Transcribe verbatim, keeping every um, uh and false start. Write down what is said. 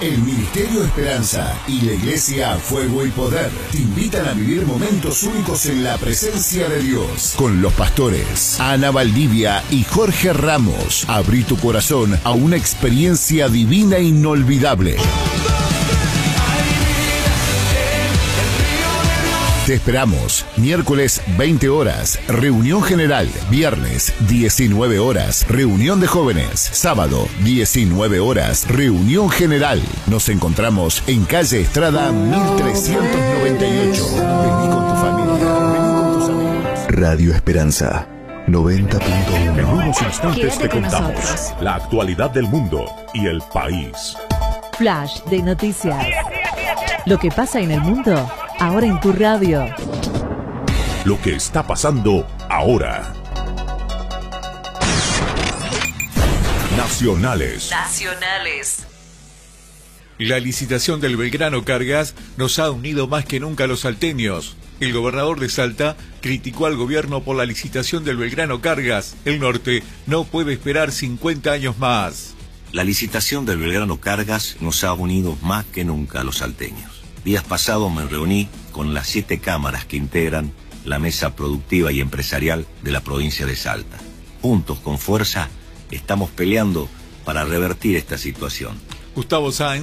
El Ministerio Esperanza y la Iglesia Fuego y Poder te invitan a vivir momentos únicos en la presencia de Dios. Con los pastores Ana Valdivia y Jorge Ramos. Abrí tu corazón a una experiencia divina e inolvidable. Te esperamos. Miércoles veinte horas, reunión general. Viernes diecinueve horas, reunión de jóvenes. Sábado diecinueve horas, reunión general. Nos encontramos en calle Estrada mil trescientos noventa y ocho. Vení con tu familia, vení con tus amigos. Radio Esperanza noventa punto uno. En unos instantes Quédate te con contamos nosotros. la actualidad del mundo y el país. Flash de noticias. Lo que pasa en el mundo, ahora en tu radio. Lo que está pasando ahora. Nacionales. Nacionales. La licitación del Belgrano Cargas nos ha unido más que nunca a los salteños. El gobernador de Salta criticó al gobierno por la licitación del Belgrano Cargas. El norte no puede esperar cincuenta años más. La licitación del Belgrano Cargas nos ha unido más que nunca a los salteños. Días pasados me reuní con las siete cámaras que integran la mesa productiva y empresarial de la provincia de Salta. Juntos, con fuerza, estamos peleando para revertir esta situación. Gustavo Sáenz